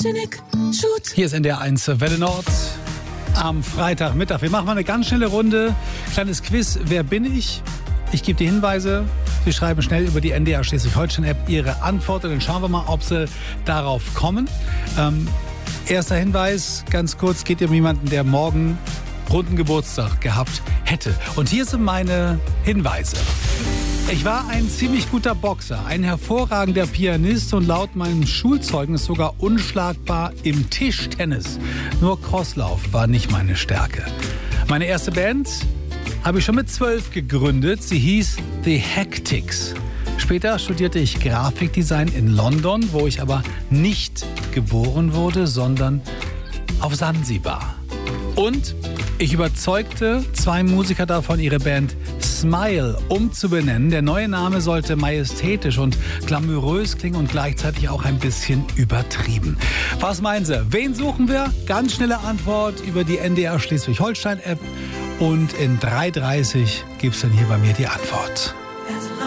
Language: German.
Hier ist NDR1 Welle Nord am Freitagmittag. Wir machen mal eine ganz schnelle Runde. Kleines Quiz. Wer bin ich? Ich gebe die Hinweise. Sie schreiben schnell über die NDR Schleswig-Holstein-App Ihre Antwort. Und dann schauen wir mal, ob Sie darauf kommen. Erster Hinweis, ganz kurz, geht um jemanden, der morgen runden Geburtstag gehabt hätte. Und hier sind meine Hinweise. Ich war ein ziemlich guter Boxer, ein hervorragender Pianist und laut meinem Schulzeugnis sogar unschlagbar im Tischtennis. Nur Crosslauf war nicht meine Stärke. Meine erste Band habe ich schon mit 12 gegründet. Sie hieß The Hectics. Später studierte ich Grafikdesign in London, wo ich aber nicht geboren wurde, sondern auf Sansibar. Und ich überzeugte 2 Musiker davon, ihre Band Smile umzubenennen. Der neue Name sollte majestätisch und glamourös klingen und gleichzeitig auch ein bisschen übertrieben. Was meinen Sie? Wen suchen wir? Ganz schnelle Antwort über die NDR Schleswig-Holstein-App. Und in 3:30 gibt es dann hier bei mir die Antwort.